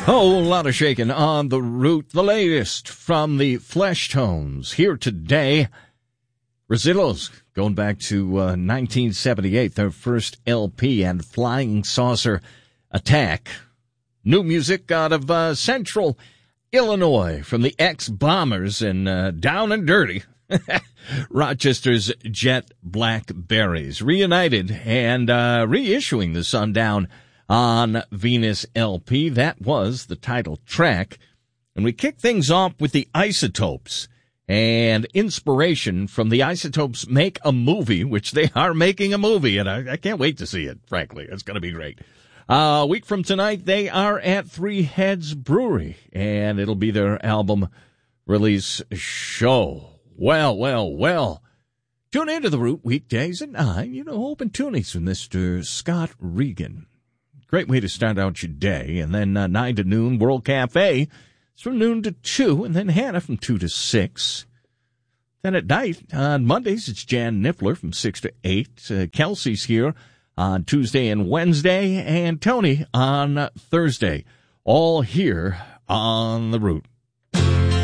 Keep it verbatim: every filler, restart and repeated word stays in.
Whole lot of shaking on the route. The latest from the Flesh Tones here today. Rezillos, going back to uh, nineteen seventy-eight, their first L P, and Flying Saucer Attack. New music out of uh, Central Illinois from the X-Bombers and uh, Down and Dirty. Rochester's Jet Blackberries. Reunited and uh, reissuing the Sundown on Venus L P. That was the title track. And we kick things off with the Isotopes. And inspiration from the Isotopes make a movie, which they are making a movie. And I, I can't wait to see it, frankly. It's going to be great. Uh, a week from tonight, they are at Three Heads Brewery. And it'll be their album release show. Well, well, well. Tune into The Root weekdays at nine. You know, open tunings with Mister Scott Regan. Great way to start out your day. And then uh, nine to noon, World Cafe. It's from noon to two. And then Hannah from two to six. Then at night, on Mondays, it's Jan Niffler from six to eight. Uh, Kelsey's here on Tuesday and Wednesday. And Tony on Thursday. All here on The Root.